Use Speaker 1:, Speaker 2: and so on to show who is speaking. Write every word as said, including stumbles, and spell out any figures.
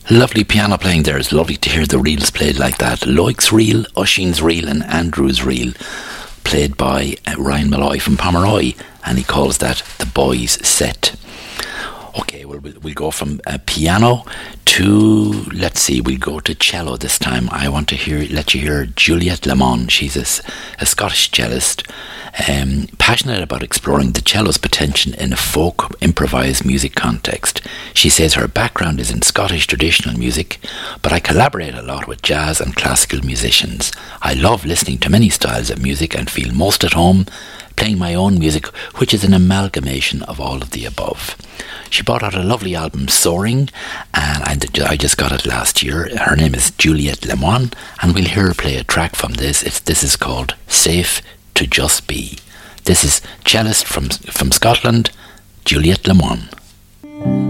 Speaker 1: Lovely piano playing there. It's lovely to hear the reels played like that. Loic's reel, Oisin's reel and Andrew's reel, played by uh, Ryan Malloy from Pomeroy, and he calls that the boys set. Okay, well, we'll, we'll go from uh, piano to, let's see, we'll go to cello this time. I want to hear, let you hear Juliette Lamont. She's a, a Scottish cellist, um, passionate about exploring the cello's potential in a folk improvised music context. She says her background is in Scottish traditional music, but I collaborate a lot with jazz and classical musicians. I love listening to many styles of music and feel most at home playing my own music, which is an amalgamation of all of the above. She brought out a lovely album, Soaring, and I just got it last year. Her name is Juliette Lemoine, and we'll hear her play a track from this. It's, this is called Safe to Just Be. This is cellist from, from Scotland, Juliette Lemoine.